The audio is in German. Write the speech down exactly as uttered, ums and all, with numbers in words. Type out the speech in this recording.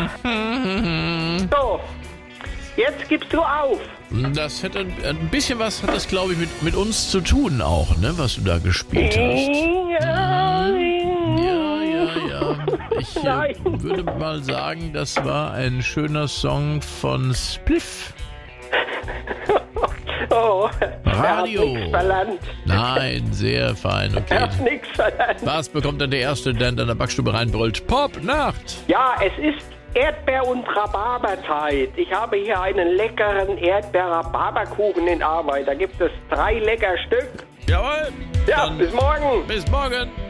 So, jetzt gibst du auf. Das hätte ein bisschen was, hat das glaube ich mit, mit uns zu tun auch, ne, was du da gespielt hast. Ja, Ja, ja, ja. Ich äh, würde mal sagen, das war ein schöner Song von Spliff. Oh, Radio. Er hat nichts verlangt. Nein, sehr fein, Er okay. hat nichts verlangt. Was bekommt denn der Erste, der in deiner Backstube reinbrüllt? Pop-Nacht! Ja, es ist Erdbeer- und Rhabarberzeit. Ich habe hier einen leckeren Erdbeer-Rhabarberkuchen in Arbeit. Da gibt es drei lecker Stück. Jawohl! Ja, Dann bis morgen. bis morgen!